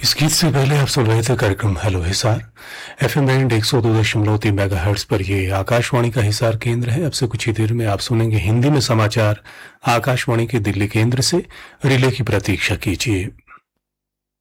इस गीत से पहले आप सुन रहे थे कार्यक्रम hello Hisar. FM band 102.3 megahertz पर ये आकाशवाणी का हिसार केंद्र है। अब से कुछ ही देर में आप सुनेंगे हिंदी में समाचार आकाशवाणी के दिल्ली केंद्र से। रिले की प्रतीक्षा कीजिए।